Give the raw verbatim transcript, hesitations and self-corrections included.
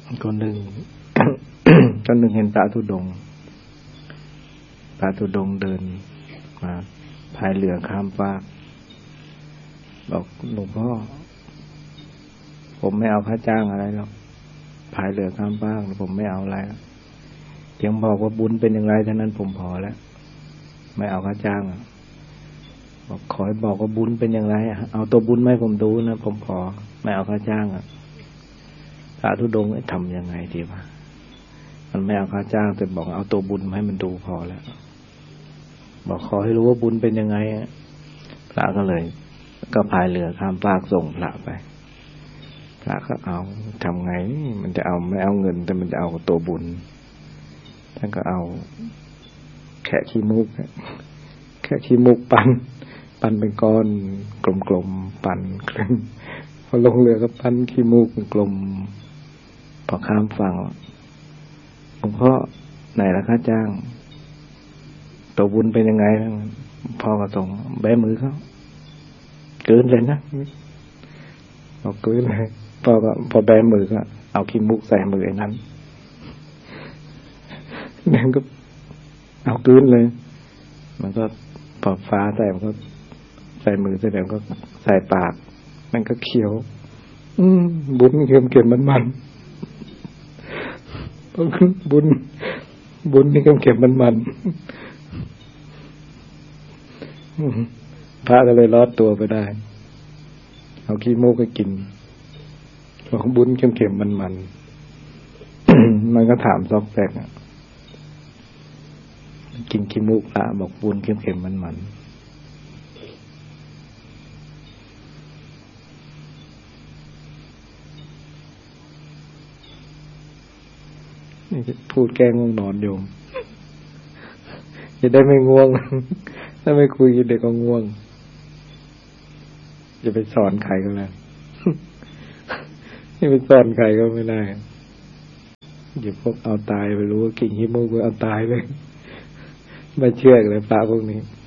คนหนึ่ง คนหนึ่งเห็นพระธุดงค์พระธุดงค์เดินมาพายเรือข้ามฟากบอกหลวงพ่อผมไม่เอาค่าจ้างอะไรหรอกพายเรือข้ามฟากผมไม่เอาอะไรเพียงบอกว่าบุญเป็นอย่างไรเท่านั้นผมพอแล้วไม่เอาค่าจ้างบอกขอให้บอกว่าบุญเป็นอย่างไรเอาตัวบุญให้ผมดูนะผมพอไม่เอาค่าจ้างอ่ะพระธุดงค์ทำยังไงดีวะมันไม่เอาค่าจ้างแต่บอกเอาตัวบุญให้มันดูพอแล้วบอกขอให้รู้ว่าบุญเป็นยังไงพระก็เลยก็พายเรือข้ามฟากส่งพระไปพระก็เอาทำไงมันจะเอาไม่เอาเงินแต่มันจะเอาตัวบุญท่านก็เอาแค่ขี้มุกแค่ขี้มุกปั่นปั่นเป็นก้อนกลมๆปั่นครึ่งพอลงเรือก็ปั่นขี้มุกกลมพอข้ามฝั่งหลวงพ่อไหนล่ะค่าจ้างตัวบุญเป็นยังไงพ่อก็ส่งแบมือเขาเกินเลยนะเอาเกินเลยพ่อก็พอแบมือก็เอาขี้มุกใส่มือไอ้นั้นนั่นก็เอาเกินเลยมันก็พอฟ้าใส่มันก็ใส่มือใส่แล้วก็ใส่ปากมันก็เคี้ยวอืมบุญเค็มเค็มมันมันบุญบุญนี่เค็มเค็มมันมันพระก็เลยรอดตัวไปได้เอาขี้มูกก็กินบอกบุญเค็มๆมันมันมันก็ถามซอกแซกกินขี้มูกพระบอกบุญเค็มๆมันมันนี่พูดแกล้งง่วงนอนโยมจะได้ไม่ง่วงถ้าไม่คุยเด็กก็ง่วงจะไปสอนใครก็แล้วนี่ไปสอนใครก็ไม่ได้เดี๋ยวพวกเอาตายไปรู้ว่ากิ่งหิมูกก็เอาตายเลยไม่เชื่อเลยพระพวกนี้